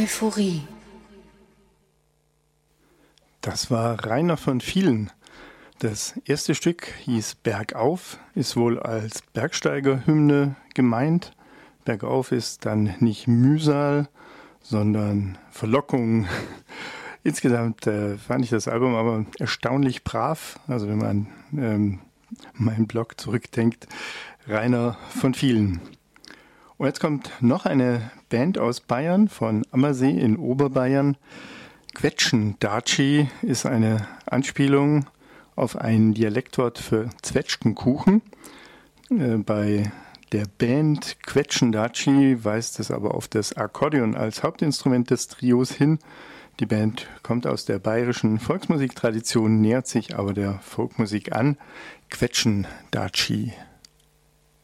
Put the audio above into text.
Euphorie. Das war Rainer von Vielen. Das erste Stück hieß Bergauf, ist wohl als Bergsteigerhymne gemeint. Bergauf ist dann nicht Mühsal, sondern Verlockung. Insgesamt fand ich das Album aber erstaunlich brav. Also wenn man meinen Blog zurückdenkt, Rainer von Vielen. Und jetzt kommt noch eine Band aus Bayern, von Ammersee in Oberbayern. Quetschendatschi ist eine Anspielung auf ein Dialektwort für Zwetschgenkuchen. Bei der Band Quetschendatschi weist es aber auf das Akkordeon als Hauptinstrument des Trios hin. Die Band kommt aus der bayerischen Volksmusiktradition, nähert sich aber der Folkmusik an. Quetschendatschi.